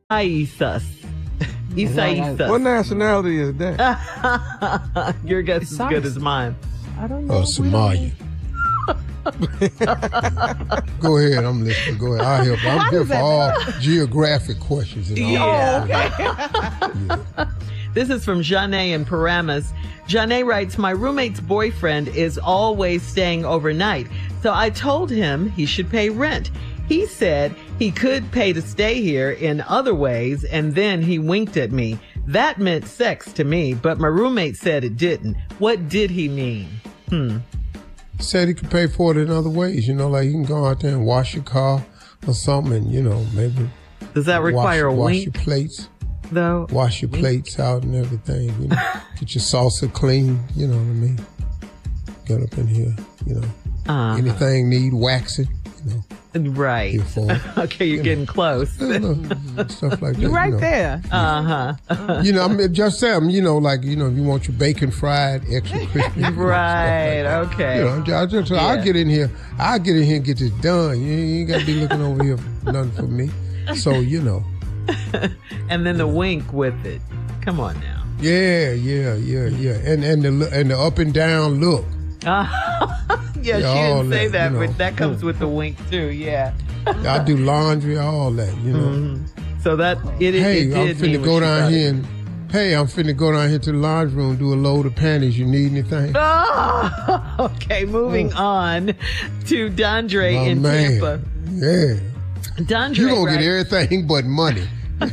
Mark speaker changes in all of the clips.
Speaker 1: Isaías. Isaías.
Speaker 2: What nationality is that?
Speaker 1: Your guess is as good as mine.
Speaker 3: I don't know.
Speaker 4: Somalia. Go ahead, I'm listening. Go ahead, I'll help. I'm here for all geographic questions. And all
Speaker 1: Yeah. This is from Janae in Paramus. Janae writes, my roommate's boyfriend is always staying overnight, so I told him he should pay rent. He said he could pay to stay here in other ways, and then he winked at me. That meant sex to me, but my roommate said it didn't. What did he mean?
Speaker 4: Said he could pay for it in other ways, like you can go out there and wash your car or something, and maybe.
Speaker 1: Does that require a wink?
Speaker 4: Wash your plates.
Speaker 1: Though?
Speaker 4: Wash your plates out and everything, Get your salsa clean, you know what I mean? Get up in here, Anything need waxing,
Speaker 1: Right. Okay, you're getting close.
Speaker 4: Stuff like that.
Speaker 3: You're right there.
Speaker 4: I'm just saying, if you want your bacon fried, extra crispy.
Speaker 1: Right,
Speaker 4: like
Speaker 1: okay.
Speaker 4: I'll get in here and get this done. You ain't got to be looking over here for nothing for me. So,
Speaker 1: And then the wink with it. Come on now.
Speaker 4: Yeah. And the up and down look.
Speaker 1: She didn't say that, but that comes with the wink too. Yeah.
Speaker 4: I do laundry, all that,
Speaker 1: So that
Speaker 4: I'm finna go down here to the laundry room, do a load of panties. You need anything?
Speaker 1: Oh, okay, moving on to Dondre in Tampa.
Speaker 4: Yeah.
Speaker 1: Dondre,
Speaker 4: you gonna get everything but money.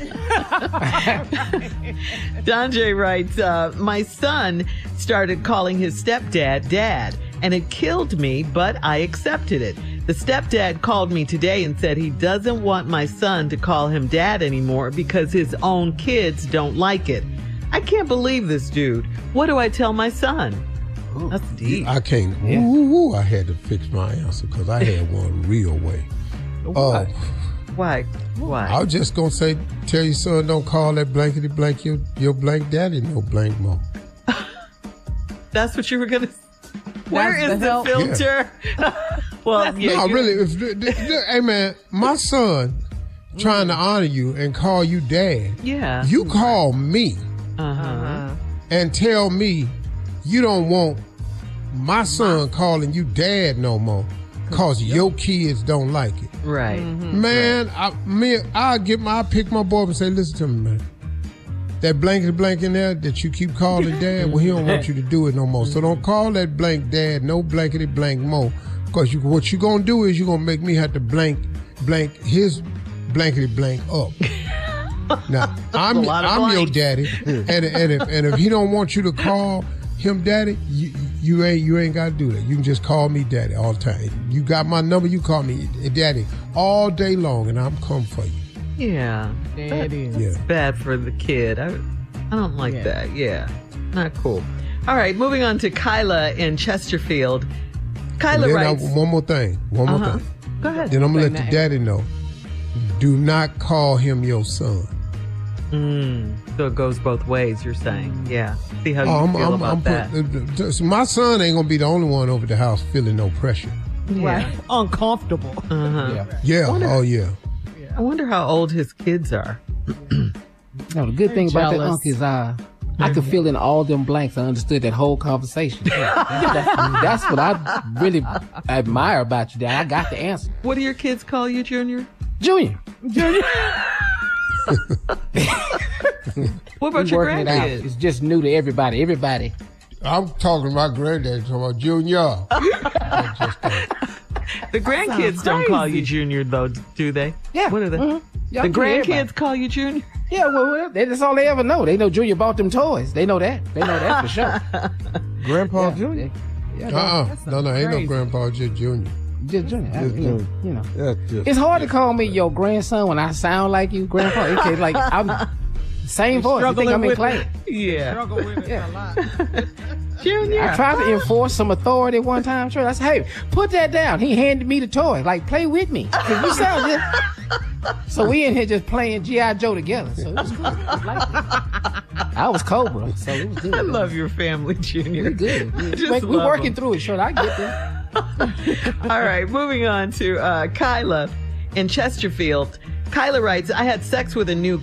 Speaker 1: Dondre writes, my son started calling his stepdad Dad, and it killed me, but I accepted it. The stepdad called me today and said he doesn't want my son to call him Dad anymore because his own kids don't like it. I can't believe this dude. What do I tell my son? Ooh, that's deep.
Speaker 4: I can't. Yeah. I had to fix my answer because I had one real way.
Speaker 1: Why?
Speaker 4: I was just going to say, tell your son don't call that blankety blank your blank daddy no blank mo.
Speaker 1: That's what you were going to say? Where is the filter? Yeah.
Speaker 4: Really. Hey, man, my son trying to honor you and call you dad.
Speaker 1: Yeah.
Speaker 4: You call me and tell me you don't want my son calling you dad no more. Because your kids don't like it.
Speaker 1: Right.
Speaker 4: Man, I'll pick my boy up and say, listen to me, man. That blankety blank in there that you keep calling dad, well, he don't want you to do it no more. So don't call that blank dad no blankety blank more. Because what you going to do is you're going to make me have to blank his blankety blank up. Now, I'm your daddy. And if he don't want you to call him daddy, you ain't got to do that. You can just call me daddy all the time. You got my number, you call me daddy all day long, and I'm come for you.
Speaker 1: Yeah. It's bad for the kid. I don't like that. Yeah. Not cool. All right, moving on to Kyla in Chesterfield. Kyla writes...
Speaker 4: One more thing.
Speaker 1: Go ahead.
Speaker 4: Then I'm going to let the daddy know. Do not call him your son.
Speaker 1: So it goes both ways, you're saying. Yeah. See how you feel about that.
Speaker 4: My son ain't going to be the only one over the house feeling no pressure.
Speaker 3: Right. Uncomfortable.
Speaker 4: Yeah.
Speaker 1: I wonder how old his kids are.
Speaker 5: No, the good thing about that uncle is I could fill in all them blanks. I understood that whole conversation. That's what I really admire about you, Dad. I got the answer.
Speaker 1: What do your kids call you, Junior?
Speaker 5: Junior.
Speaker 1: What about your grandkids?
Speaker 5: It's just new to everybody.
Speaker 4: I'm talking about granddaddy, talking about Junior.
Speaker 1: The grandkids don't call you Junior, though, do they?
Speaker 5: Yeah.
Speaker 1: What are they? The grandkids call you Junior?
Speaker 5: Yeah, well, that's all they ever know. They know Junior bought them toys. They know that. They know that for sure.
Speaker 2: Grandpa Junior?
Speaker 4: No, ain't no Grandpa, just Junior.
Speaker 5: Just Junior. It's hard to call me your grandson when I sound like you, Grandpa. It's like I'm same voice. You think I'm in class?
Speaker 1: Yeah.
Speaker 3: Struggle with it a lot.
Speaker 1: Junior.
Speaker 5: I tried to enforce some authority one time. Sure, I said, hey, put that down. He handed me the toy. Like, play with me. Cause you sound just... So we in here just playing G.I. Joe together. So it was cool. It was like I was Cobra, so it was good.
Speaker 1: I love your family, Junior.
Speaker 5: We're good. We're working through it. Sure, I get there.
Speaker 1: All right, moving on to Kyla in Chesterfield. Kyla writes, I had sex with a new